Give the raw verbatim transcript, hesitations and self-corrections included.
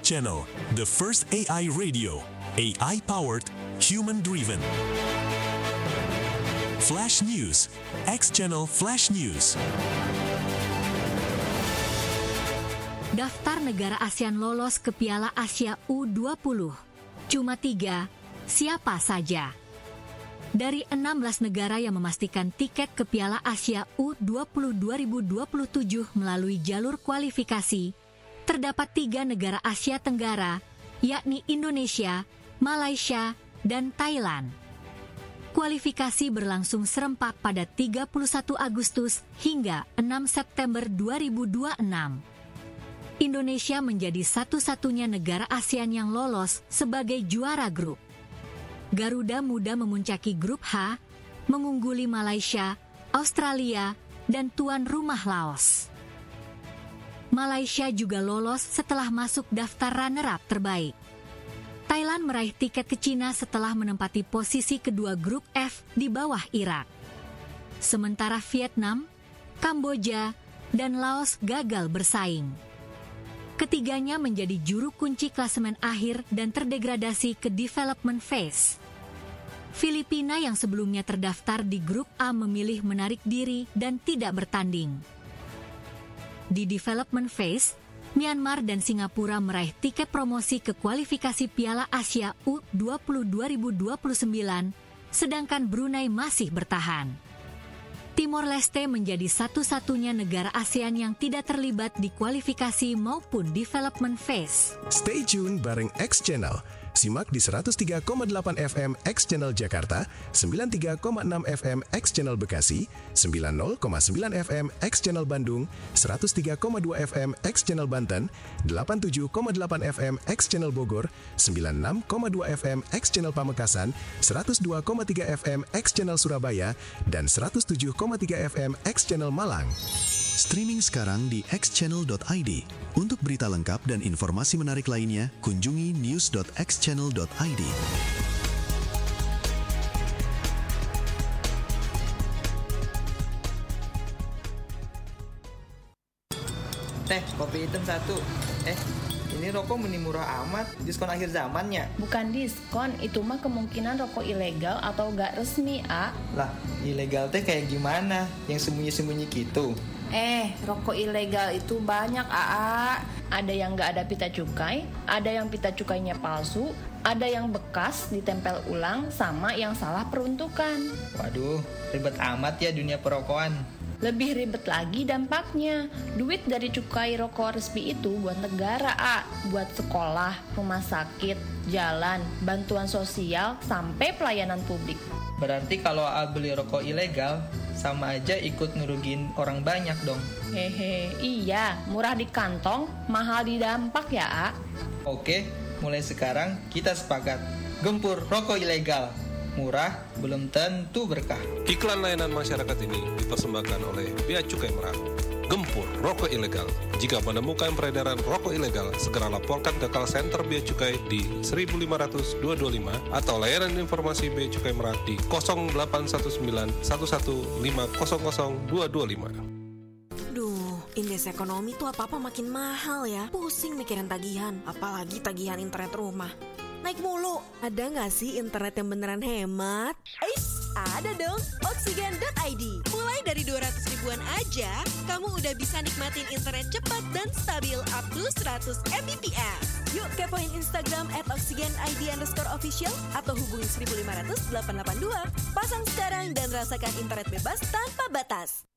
Channel, the first A I radio, A I-powered, human-driven. Flash News, X Channel Flash News. Daftar negara ASEAN lolos ke Piala Asia U dua puluh. Cuma tiga, siapa saja? Dari enam belas negara yang memastikan tiket ke Piala Asia U dua puluh dua ribu dua puluh tujuh melalui jalur kualifikasi, terdapat tiga negara Asia Tenggara, yakni Indonesia, Malaysia, dan Thailand. Kualifikasi berlangsung serempak pada tiga puluh satu Agustus hingga enam September dua ribu dua puluh enam. Indonesia menjadi satu-satunya negara ASEAN yang lolos sebagai juara grup. Garuda Muda memuncaki grup H, mengungguli Malaysia, Australia, dan tuan rumah Laos. Malaysia juga lolos setelah masuk daftar runner-up terbaik. Thailand meraih tiket ke Cina setelah menempati posisi kedua grup F di bawah Irak. Sementara Vietnam, Kamboja, dan Laos gagal bersaing. Ketiganya menjadi juru kunci klasemen akhir dan terdegradasi ke development phase. Filipina yang sebelumnya terdaftar di grup A memilih menarik diri dan tidak bertanding. Di development phase, Myanmar dan Singapura meraih tiket promosi ke kualifikasi Piala Asia U dua puluh dua ribu dua puluh sembilan, sedangkan Brunei masih bertahan. Timor Leste menjadi satu-satunya negara ASEAN yang tidak terlibat di kualifikasi maupun development phase. Stay tune bareng X Channel. Simak di seratus tiga koma delapan F M X Channel Jakarta, sembilan puluh tiga koma enam F M X Channel Bekasi, sembilan puluh koma sembilan F M X Channel Bandung, seratus tiga koma dua F M X Channel Banten, delapan puluh tujuh koma delapan F M X Channel Bogor, sembilan puluh enam koma dua F M X Channel Pamekasan, seratus dua koma tiga F M X Channel Surabaya, dan seratus tujuh koma tiga F M X Channel Malang. Streaming sekarang di x channel dot i d. Untuk berita lengkap dan informasi menarik lainnya, kunjungi news dot x channel dot i d. Teh, kopi hitam satu. Eh, ini rokok meni murah amat, diskon akhir zamannya. Bukan diskon, itu mah kemungkinan rokok ilegal atau gak resmi, A. Lah, ilegal teh kayak gimana? Yang sembunyi-sembunyi gitu. Eh, rokok ilegal itu banyak, A A. Ada yang gak ada pita cukai, ada yang pita cukainya palsu, ada yang bekas ditempel ulang, sama yang salah peruntukan. Waduh, ribet amat ya dunia perokokan. Lebih ribet lagi dampaknya. Duit dari cukai rokok resmi itu buat negara, A. Buat sekolah, rumah sakit, jalan, bantuan sosial, sampai pelayanan publik. Berarti kalau A beli rokok ilegal, sama aja ikut ngerugiin orang banyak dong. Hehe, iya, murah di kantong, mahal di dampak ya, A. Oke, mulai sekarang kita sepakat. Gempur rokok ilegal. Murah, belum tentu berkah. Iklan layanan masyarakat ini dipersembahkan oleh Bea Cukai Merah. Gempur rokok ilegal. Jika menemukan peredaran rokok ilegal, segera laporkan ke call center Bea Cukai di seribu lima ratus dua dua lima atau layanan informasi Bea Cukai Merah di nol delapan satu sembilan satu satu lima nol nol dua dua lima. Duh, indeks ekonomi tuh apa-apa makin mahal ya. Pusing mikirin tagihan, apalagi tagihan internet rumah. Naik mulu. Ada nggak sih internet yang beneran hemat? Eits, ada dong. Oksigen dot i d. Mulai dari dua ratus ribuan aja, kamu udah bisa nikmatin internet cepat dan stabil up to seratus megabit per second. Yuk kepoin Instagram at oksigen i d underscore official atau hubungi seribu lima ratus delapan delapan dua. Pasang sekarang dan rasakan internet bebas tanpa batas.